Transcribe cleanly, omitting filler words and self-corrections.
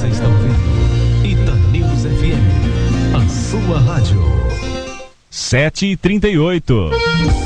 Você está ouvindo Itanews FM, a sua rádio. 7h38.